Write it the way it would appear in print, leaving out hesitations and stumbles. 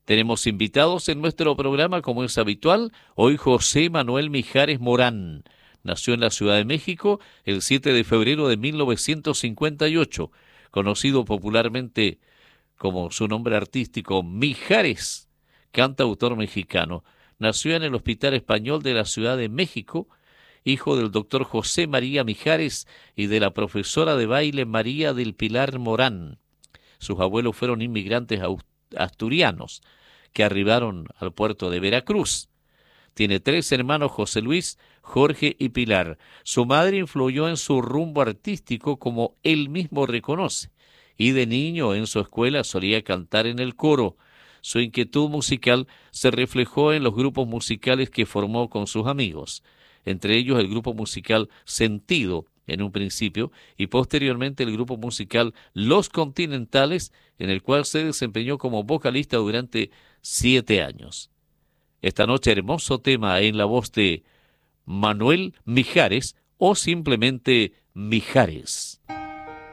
Tenemos invitados en nuestro programa, como es habitual. Hoy José Manuel Mijares Morán nació en la Ciudad de México el 7 de febrero de 1958, conocido popularmente como su nombre artístico Mijares, cantautor mexicano. Nació en el Hospital Español de la Ciudad de México, hijo del doctor José María Mijares y de la profesora de baile María del Pilar Morán. Sus abuelos fueron inmigrantes asturianos que arribaron al puerto de Veracruz. Tiene 3 hermanos, José Luis, Jorge y Pilar. Su madre influyó en su rumbo artístico, como él mismo reconoce, y de niño en su escuela solía cantar en el coro. Su inquietud musical se reflejó en los grupos musicales que formó con sus amigos, entre ellos el grupo musical Sentido, en un principio, y posteriormente el grupo musical Los Continentales, en el cual se desempeñó como vocalista durante 7 años. Esta noche, hermoso tema en la voz de Manuel Mijares, o simplemente Mijares.